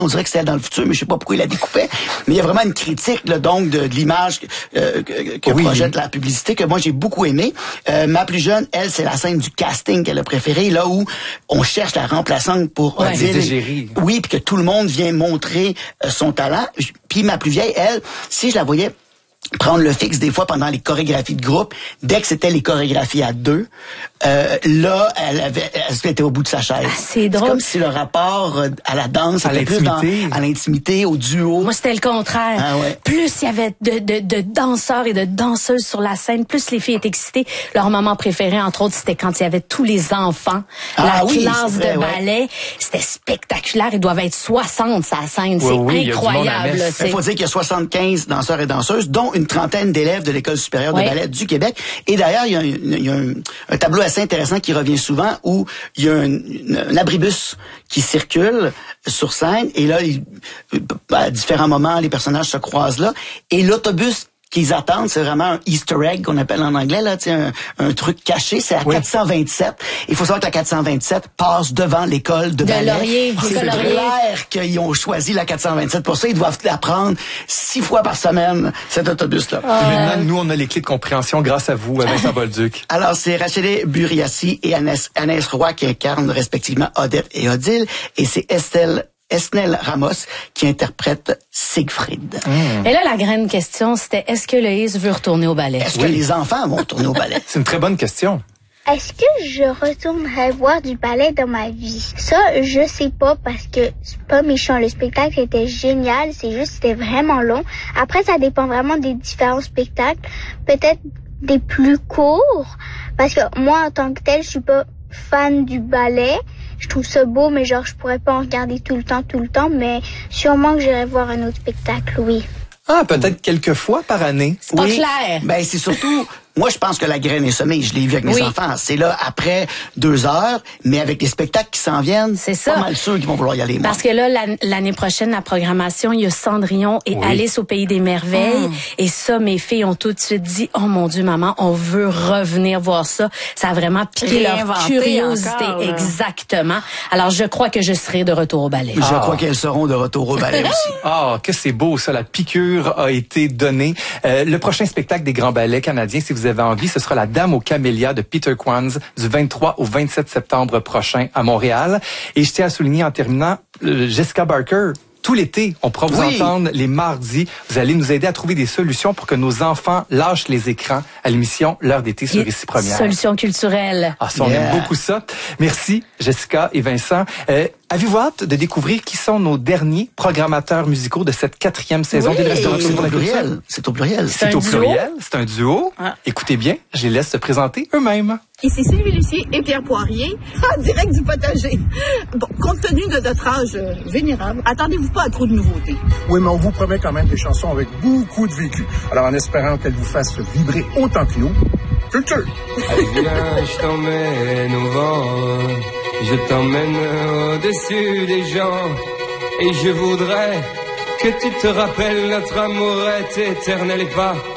On dirait que c'était dans le futur, mais je sais pas pourquoi il la découpait. Mais il y a vraiment une critique là, donc de l'image que projette la publicité que moi j'ai beaucoup aimé. Ma plus jeune, elle, c'est la scène du casting qu'elle a préférée, là où on cherche la remplaçante pour Odile. Oui, puis que tout le monde vient montrer son talent. Puis ma plus vieille, elle, si je la voyais prendre le fixe des fois pendant les chorégraphies de groupe, dès que c'était les chorégraphies à deux, là, elle était au bout de sa chaise. Ah, c'est drôle. C'est comme si le rapport à la danse était plus à l'intimité, au duo. Moi, c'était le contraire. Ah, ouais. Plus il y avait de danseurs et de danseuses sur la scène, plus les filles étaient excitées. Leur moment préféré, entre autres, c'était quand il y avait tous les enfants. La classe de ballet. C'était spectaculaire. Ils doivent être 60 sur la scène. C'est incroyable. Il faut dire qu'il y a 75 danseurs et danseuses, dont une trentaine d'élèves de l'École supérieure de ballet du Québec. Et d'ailleurs, il y a un tableau assez intéressant qui revient souvent où il y a un abribus qui circule sur scène et là, à différents moments, les personnages se croisent là. Et l'autobus qu'ils attendent, c'est vraiment un Easter egg qu'on appelle en anglais, là, un truc caché, c'est à 427. Il faut savoir que la 427 passe devant l'école de ballet. Laurier, c'est clair qu'ils ont choisi la 427 pour ça. Ils doivent la prendre 6 fois par semaine, cet autobus-là. Et maintenant, nous, on a les clés de compréhension grâce à vous, Vincent Bolduc. Alors, c'est Rachel Buriassi et Annès Roy qui incarnent respectivement Odette et Odile, et c'est Esnel Ramos qui interprète Siegfried. Et là, la grande question, c'était est-ce que Loïs veut retourner au ballet? Est-ce que les enfants vont retourner au ballet? C'est une très bonne question. Est-ce que je retournerai voir du ballet dans ma vie? Ça, je sais pas parce que c'est pas méchant. Le spectacle était génial, c'est juste c'était vraiment long. Après, ça dépend vraiment des différents spectacles. Peut-être des plus courts parce que moi, en tant que tel, je suis pas fan du ballet. Je trouve ça beau, mais genre, je pourrais pas en regarder tout le temps, mais sûrement que j'irai voir un autre spectacle, oui. Ah, peut-être quelques fois par année. C'est pas clair. Ben, c'est surtout... Moi, je pense que la graine est semée. Je l'ai vu avec mes enfants. C'est là, après 2 heures, mais avec les spectacles qui s'en viennent, c'est ça. Pas mal sûr qu'ils vont vouloir y aller. Moi. Parce que là, l'année prochaine, la programmation, il y a Cendrillon et Alice au Pays des Merveilles. Et ça, mes filles ont tout de suite dit, oh mon Dieu, maman, on veut revenir voir ça. Ça a vraiment piqué leur curiosité. Encore, exactement. Alors, je crois que je serai de retour au ballet. Je crois qu'elles seront de retour au ballet aussi. Ah, que c'est beau, ça. La piqûre a été donnée. Le prochain spectacle des grands ballets canadiens, si vous avez envie, ce sera La Dame aux Camélias de Peter Kwanz du 23 au 27 septembre prochain à Montréal. Et je tiens à souligner en terminant, Jessica Barker, tout l'été, on pourra vous entendre les mardis. Vous allez nous aider à trouver des solutions pour que nos enfants lâchent les écrans à l'émission L'heure d'été sur Ici Première. Solutions culturelles. Ah, ça, on aime beaucoup ça. Merci, Jessica et Vincent. Avez-vous hâte de découvrir qui sont nos derniers programmateurs musicaux de cette 4e saison des Restaurations pour la Culture? C'est au pluriel. C'est au pluriel. C'est un duo. Écoutez bien, je les laisse se présenter eux-mêmes. Ici Sylvie Lucier et Pierre Poirier, en direct du potager. Bon, compte tenu de notre âge vénérable, attendez-vous pas à trop de nouveautés. Oui, mais on vous promet quand même des chansons avec beaucoup de vécu. Alors, en espérant qu'elles vous fassent vibrer autant que nous, culture! Allez, viens, je t'emmène au vent, je t'emmène au-dessus des gens, et je voudrais que tu te rappelles notre amour est éternel et pas